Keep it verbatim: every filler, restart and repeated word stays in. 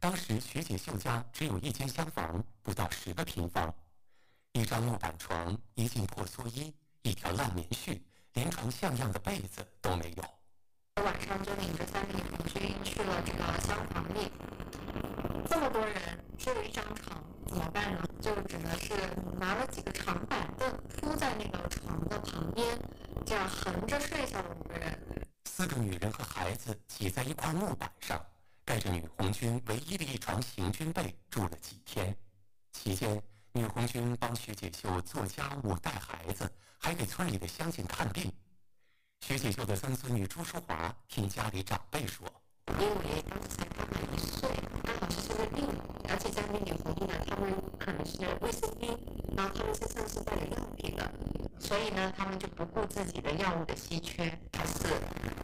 当时徐锦绣家只有一间厢房，不到十个平方，一张木板床，一件破蓑衣，一条烂棉絮，连床像样的被子都没有。 晚上就领着三名红军去了这个厢房里，这么多人只有一张床，怎么办呢？就只能是拿了几个长板凳铺在那个床的旁边，这样横着睡下了五个人。 四个女人和孩子挤在一块木板上，盖着女红军唯一的一床行军被住了几天。期间，女红军帮徐锦绣做家务、带孩子，还给村里的乡亲看病。徐锦绣的曾孙女朱淑华听家里长辈说， 因为当时才刚满一岁，刚好是生了病，而且家里女红衣呢，他们可能是卫生兵，然后他们身上是带有药品的，所以呢，他们就不顾自己的药物的稀缺，还是